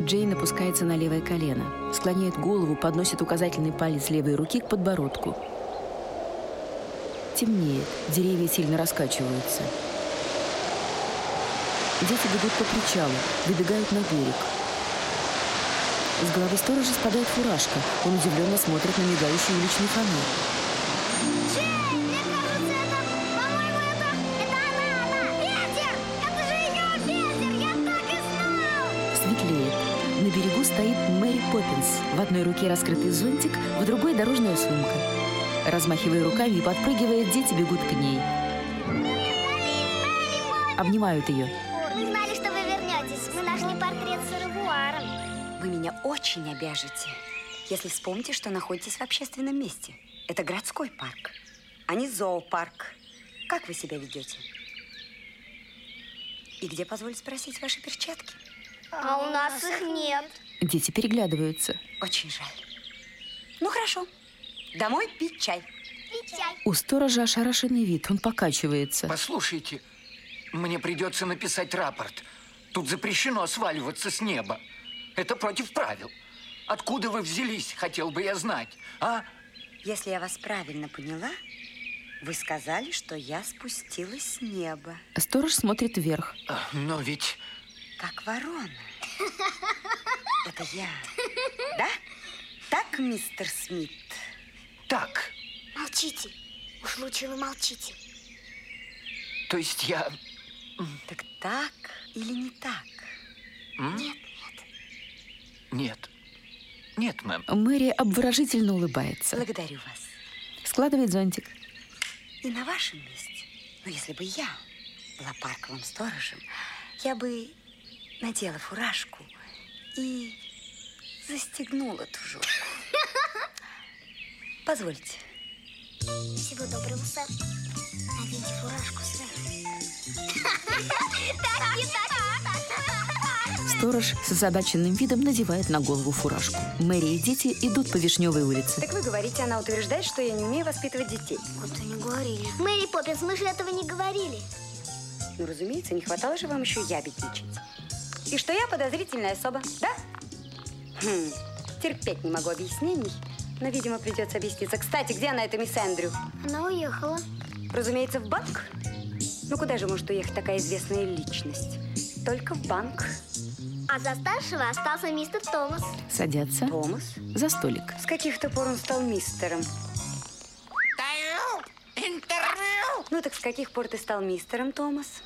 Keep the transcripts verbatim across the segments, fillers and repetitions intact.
Джейн опускается на левое колено, склоняет голову, подносит указательный палец левой руки к подбородку. Темнеет, деревья сильно раскачиваются. Дети бегут по причалу, выбегают на берег. С головы сторожа спадает фуражка. Он удивленно смотрит на мигающий уличный фонарь. Джейн, мне кажется, это, по-моему, это, это она, она, ветер! Это же ее ветер, я так и знал! Светлеет. На берегу стоит Мэри Поппинс. В одной руке раскрытый зонтик, в другой дорожная сумка. Размахивая руками и подпрыгивая, дети бегут к ней. Обнимают ее. Мы знали, что вы вернетесь. Мы нашли портрет с ревуаром. Вы меня очень обяжете, если вспомните, что находитесь в общественном месте. Это городской парк, а не зоопарк. Как вы себя ведете? И где, позвольте спросить, ваши перчатки? А у нас их нет. Дети переглядываются. Очень жаль. Ну, хорошо. Домой пить чай. Пить чай. У сторожа ошарашенный вид, он покачивается. Послушайте, мне придется написать рапорт. Тут запрещено сваливаться с неба. Это против правил. Откуда вы взялись, хотел бы я знать, а? Если я вас правильно поняла, вы сказали, что я спустилась с неба. Сторож смотрит вверх. Но ведь... Как ворона. Это я. Да? Так, мистер Смит? Так. Молчите. Уж лучше вы молчите. То есть я... Так так или не так? М? Нет, нет. Нет. Нет, мэм. Мэри обворожительно улыбается. Благодарю вас. Складывает зонтик. И на вашем месте, ну, если бы я была парковым сторожем, я бы надела фуражку и застегнула тужурку. Позвольте. Всего доброго, сэр. Наденьте фуражку, сэр. Сторож с озадаченным видом надевает на голову фуражку. Мэри и дети идут по Вишневой улице. Так вы говорите, она утверждает, что я не умею воспитывать детей. Вот и не говорили. Мэри Поппинс, мы же этого не говорили. Ну, разумеется, не хватало же вам еще ябедничать. И что я подозрительная особа, да? Хм, терпеть не могу объяснений, но, видимо, придется объясниться. Кстати, где она, эта мисс Эндрю? Она уехала. Разумеется, в банк. Ну, куда же может уехать такая известная личность? Только в банк. А за старшего остался мистер Томас. Садятся Томас? за столик. С каких-то пор он стал мистером. Даю интервью! Ну, так с каких пор ты стал мистером, Томас?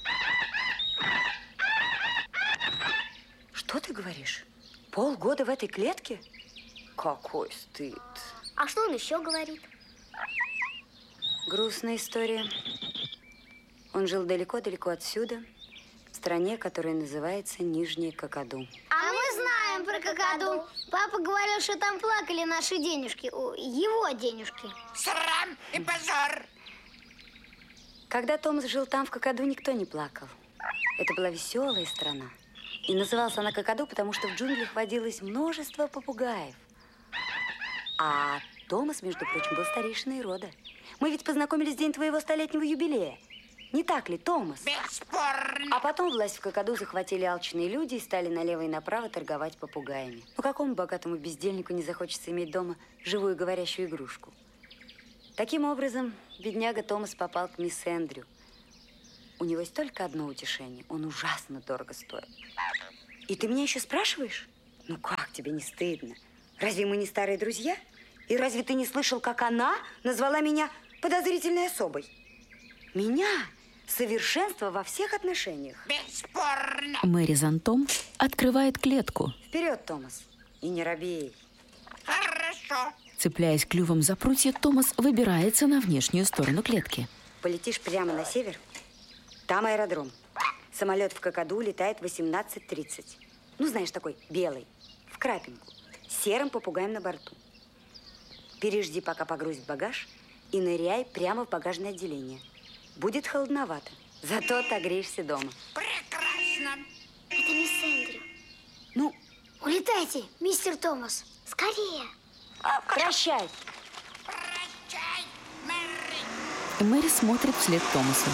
Что ты говоришь? Полгода в этой клетке? Какой стыд. А что он еще говорит? Грустная история. Он жил далеко-далеко отсюда, в стране, которая называется Нижняя Какаду. А мы знаем про Какаду. Папа говорил, что там плакали наши денежки, о, его денежки. Срам и позор! Когда Томас жил там, в Какаду, никто не плакал. Это была веселая страна. И называлась она Какаду, потому что в джунглях водилось множество попугаев. А Томас, между прочим, был старейшиной рода. Мы ведь познакомились в день твоего столетнего юбилея. Не так ли, Томас? Бесспорно! А потом власть в Какаду захватили алчные люди и стали налево и направо торговать попугаями. Ну, какому богатому бездельнику не захочется иметь дома живую говорящую игрушку? Таким образом, бедняга Томас попал к мисс Эндрю. У него есть только одно утешение. Он ужасно дорого стоит. И ты меня еще спрашиваешь? Ну, как тебе не стыдно? Разве мы не старые друзья? И разве ты не слышал, как она назвала меня подозрительной особой? Меня? Совершенство во всех отношениях. Бесспорно! Мэри зонтом открывает клетку. Вперед, Томас. И не робей. Хорошо. Цепляясь клювом за прутья, Томас выбирается на внешнюю сторону клетки. Полетишь прямо на север. Там аэродром. Самолет в Какаду летает в восемнадцать тридцать. Ну, знаешь, такой белый, в крапинку, с серым попугаем на борту. Пережди, пока погрузит багаж, и ныряй прямо в багажное отделение. Будет холодновато, зато отогреешься дома. Прекрасно! Это мисс Эндрю. Ну, Улетайте, мистер Томас. Скорее. прощай. Прощай, Мэри! Мэри смотрит вслед Томасу.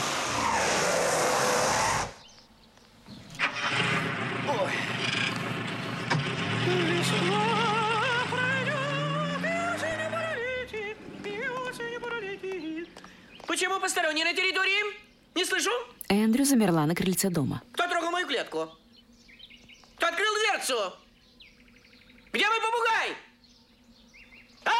Почему посторонний на территории? Не слышу. Эндрю замерла на крыльце дома. Кто трогал мою клетку? Кто открыл дверцу? Где мой попугай? А!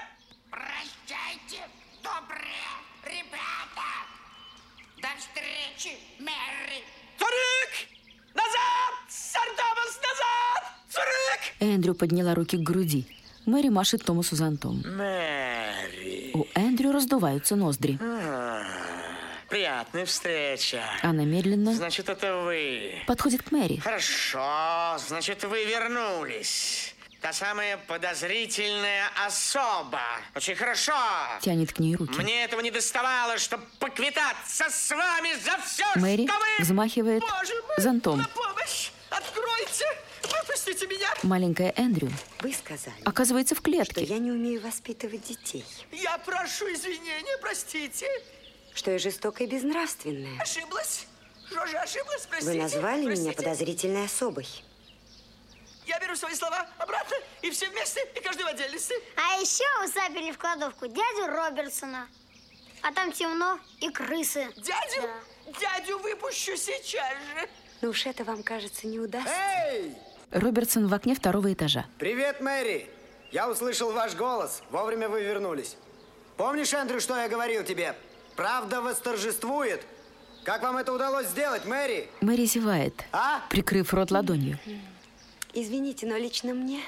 Прощайте, добрые ребята! До встречи, Мэри! Цурик! Назад! Сэр Томас, назад! Цурик! Эндрю подняла руки к груди. Мэри машет Томасу зонтом. Мэри. У Эндрю раздуваются ноздри. А, приятная встреча. Она медленно Значит, это вы. подходит к Мэри. Хорошо, значит, вы вернулись. Та самая подозрительная особа. Очень хорошо. Тянет к ней руки. Мне этого не доставало, чтобы поквитаться с вами за все, Мэри что вы... взмахивает Боже мой! зонтом. На помощь! Откройте! Выпустите меня! Маленькая Эндрю Вы сказали, оказывается в что клетке. я не умею воспитывать детей, Я прошу извинения, простите. что я жестокая и безнравственная. Ошиблась? Что же ошиблась? Простите. Вы назвали меня Простите. подозрительной особой. Я беру свои слова обратно, и все вместе, и каждый в отдельности. А еще вы заперли в кладовку дядю Робертсона. А там темно и крысы. Дядю? Да. Дядю выпущу сейчас же. Ну уж это вам, кажется, не удастся. Эй! Робертсон в окне второго этажа. Привет, Мэри! Я услышал ваш голос. Вовремя вы вернулись. Помнишь, Эндрю, что я говорил тебе? Правда восторжествует. Как вам это удалось сделать, Мэри? Мэри зевает, А? прикрыв рот ладонью. Извините, но лично мне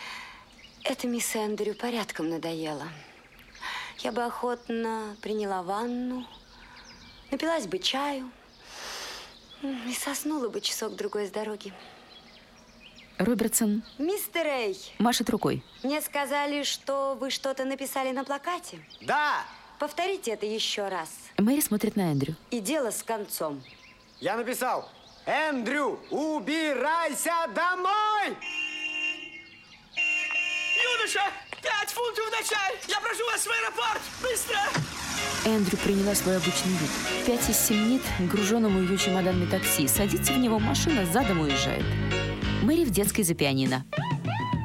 это мисс Эндрю порядком надоело. Я бы охотно приняла ванну, напилась бы чаю и соснула бы часок-другой с дороги. Робертсон Мистер Эй, машет рукой. мне сказали, что вы что-то написали на плакате. Да! Повторите это еще раз. Мэри смотрит на Эндрю. И дело с концом. Я написал: Эндрю, убирайся домой! Юноша, пять фунтов на чай. Я прошу вас в аэропорт. Быстро. Эндрю приняла свой обычный вид. Пятясь семенит к груженному ее чемоданами такси. Садится в него, машина задом уезжает. Мэри в детской за пианино.